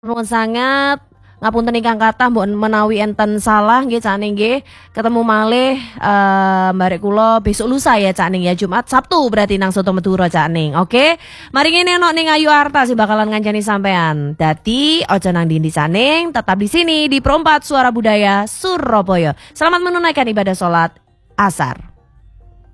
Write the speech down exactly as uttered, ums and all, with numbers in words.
Nuwun sangat. Ngapunten ingkang kathah mbok menawi enten salah nggih Cak Ning nggih. Ketemu malih eh barek kula besok lusa ya Cak Ning ya, Jumat Sabtu berarti nang Soto Madura Cak Ning. Oke. Mari ngene ono ning Ayu Arta sih bakalan ngancani sampean. Dadi aja nang ndi Cak Ning, tetap di sini di Perempat Suara Budaya Surabaya. Selamat menunaikan ibadah salat asar.